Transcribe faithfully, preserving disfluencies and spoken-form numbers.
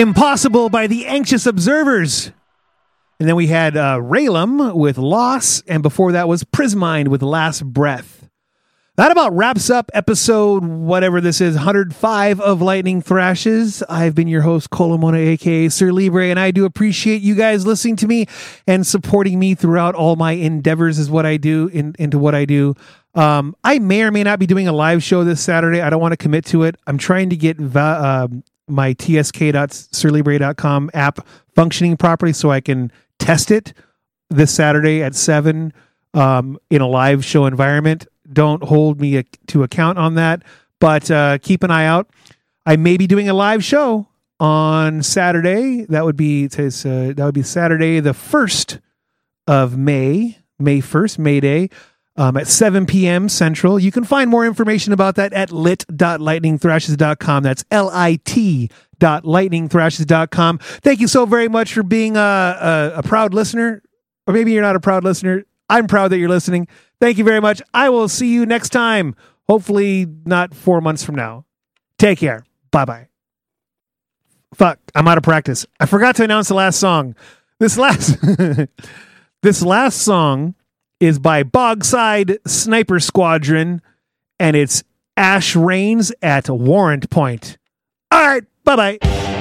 Impossible by the Anxious Observers. And then we had uh, Raylam with Loss, and before that was Prismind with Last Breath. That about wraps up episode, whatever this is, one hundred five of Lightning Thrashes. I've been your host, Colomona, a k a. Sir Libre, and I do appreciate you guys listening to me and supporting me throughout all my endeavors is what I do, in, into what I do. Um, I may or may not be doing a live show this Saturday. I don't want to commit to it. I'm trying to get va- uh, my T S K dot sir libre dot com app functioning properly so I can test it this Saturday at seven um, in a live show environment. Don't hold me a, to account on that, but uh, keep an eye out. I may be doing a live show on Saturday. That would be uh, that would be Saturday, the first of May, May first, May Day, um, at seven p.m. Central. You can find more information about that at lit dot lightning thrashes dot com. That's L I T dot lightning thrashes dot com. Thank you so very much for being a, a, a proud listener, or maybe you're not a proud listener. I'm proud that you're listening. Thank you very much. I will see you next time. Hopefully not four months from now. Take care. Bye-bye. Fuck, I'm out of practice. I forgot to announce the last song. This last this last song is by Bogside Sniper Squadron, and it's Ash Rains at Warrant Point. All right, bye-bye.